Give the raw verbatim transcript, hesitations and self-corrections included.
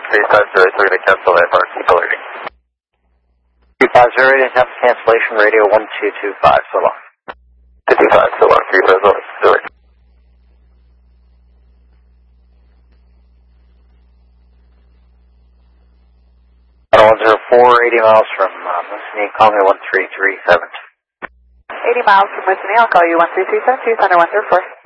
three five zero eight, we're going to cancel that R T alerting. three five zero eight, attempt cancellation, radio one two two five, so long. two two five, so long, three five zero eight. one zero four, eighty miles from uh, Moosonee, call me one three three seven. eighty miles from Moosonee, I'll call you one three three seven two, Thunder one zero four.